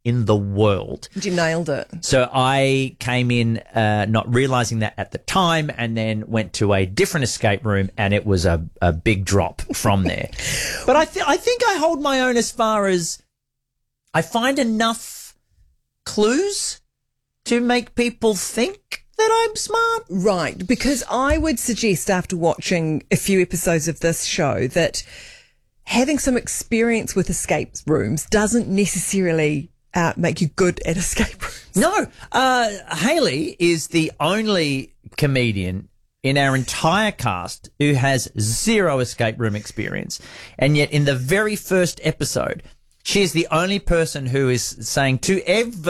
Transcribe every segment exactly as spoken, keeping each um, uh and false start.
in the world. You nailed it. So I came in uh, not realizing that at the time, and then went to a different escape room, and it was a, a big drop from there. But I, th- I think I hold my own as far as I find enough clues to make people think that I'm smart. Right, because I would suggest after watching a few episodes of this show that having some experience with escape rooms doesn't necessarily uh, make you good at escape rooms. No, uh, Hayley is the only comedian in our entire cast who has zero escape room experience. And yet in the very first episode, she is the only person who is saying to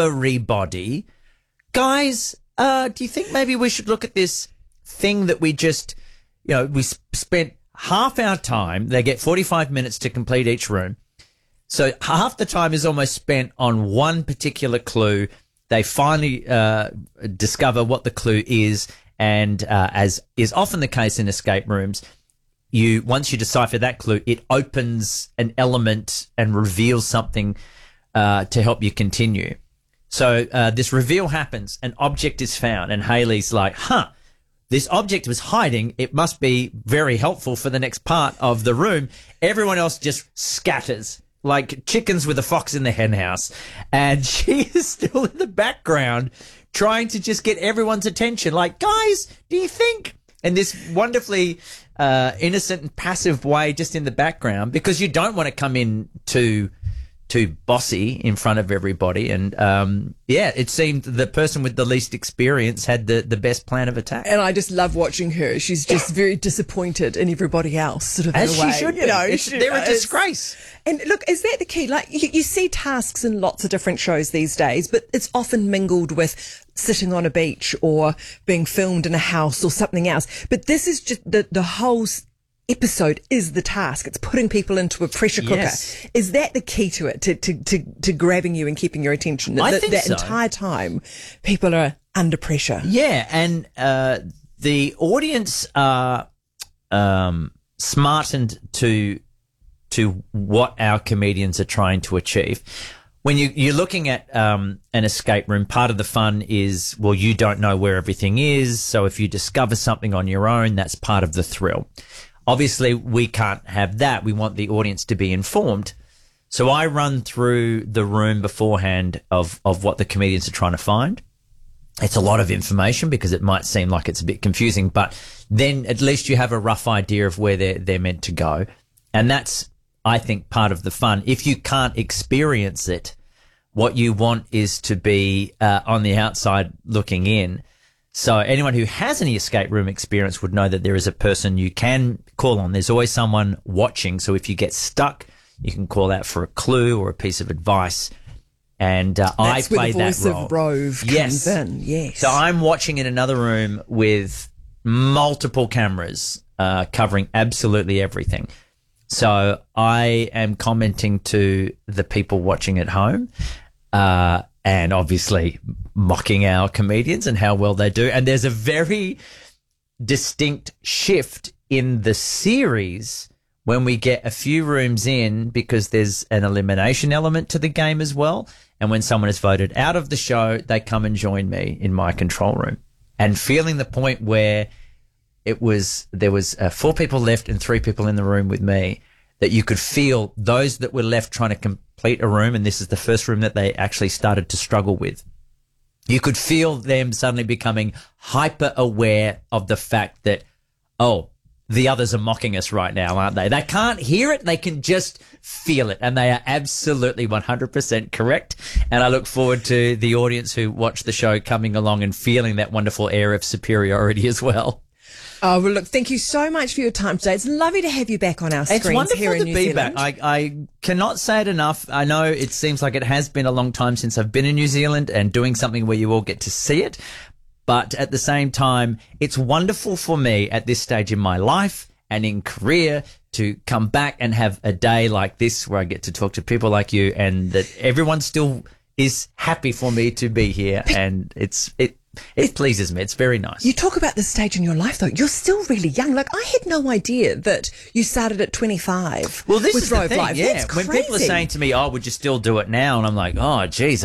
everybody, guys, uh, do you think maybe we should look at this thing that we just, you know, we spent half our time, they get forty-five minutes to complete each room. So half the time is almost spent on one particular clue. They finally uh, discover what the clue is. And uh, as is often the case in escape rooms, you once you decipher that clue, it opens an element and reveals something uh, to help you continue. So uh, this reveal happens, an object is found, and Hayley's like, huh, this object was hiding. It must be very helpful for the next part of the room. Everyone else just scatters like chickens with a fox in the hen house. And she is still in the background trying to just get everyone's attention. Like, guys, do you think? And this wonderfully uh, innocent and passive way just in the background, because you don't want to come in too too bossy in front of everybody. And, um, yeah, it seemed the person with the least experience had the, the best plan of attack. And I just love watching her. She's just very disappointed in everybody else, sort of, As in a way. she should be. You know, It's- she- they're a it's- disgrace. And look, is that the key? Like, you, you see tasks in lots of different shows these days, but it's often mingled with sitting on a beach or being filmed in a house or something else. But this is just the, the whole s- episode is the task. It's putting people into a pressure cooker. Yes. Is that the key to it, to, to, to, to grabbing you and keeping your attention? I that, think that so. entire time, people are under pressure. Yeah, and uh, the audience are um, smartened to to what our comedians are trying to achieve. When you, you're looking at um, an escape room, part of the fun is, well, you don't know where everything is, so if you discover something on your own, that's part of the thrill. Obviously, we can't have that. We want the audience to be informed. So I run through the room beforehand of, of what the comedians are trying to find. It's a lot of information because it might seem like it's a bit confusing, but then at least you have a rough idea of where they're, they're meant to go. And that's, I think, part of the fun. If you can't experience it, what you want is to be uh, on the outside looking in. So anyone who has any escape room experience would know that there is a person you can call on. There's always someone watching. So if you get stuck, you can call out for a clue or a piece of advice. And uh, I That's where played the voice that role. of Rove Yes. comes in. Yes. So I'm watching in another room with multiple cameras uh, covering absolutely everything. So I am commenting to the people watching at home uh, and obviously mocking our comedians and how well they do. And there's a very distinct shift in the series when we get a few rooms in, because there's an elimination element to the game as well. And when someone is voted out of the show, they come and join me in my control room. And feeling the point where it was, there was uh, four people left and three people in the room with me, that you could feel those that were left trying to complete a room, and this is the first room that they actually started to struggle with. You could feel them suddenly becoming hyper aware of the fact that, oh, the others are mocking us right now, aren't they? They can't hear it. They can just feel it. And they are absolutely one hundred percent correct. And I look forward to the audience who watch the show coming along and feeling that wonderful air of superiority as well. Oh, well, look, thank you so much for your time today. It's lovely to have you back on our screens It's wonderful here in to New be Zealand. back. I, I cannot say it enough. I know it seems like it has been a long time since I've been in New Zealand and doing something where you all get to see it. But at the same time, it's wonderful for me at this stage in my life and in career to come back and have a day like this where I get to talk to people like you, and that everyone still is happy for me to be here. And it's, it, It pleases me. It's very nice. You talk about this stage in your life, though. You're still really young. Like, I had no idea that you started at twenty-five. Well, this with is the Rove thing, Live. yeah. That's When people are crazy. saying to me, oh, would you still do it now? And I'm like, oh, geez,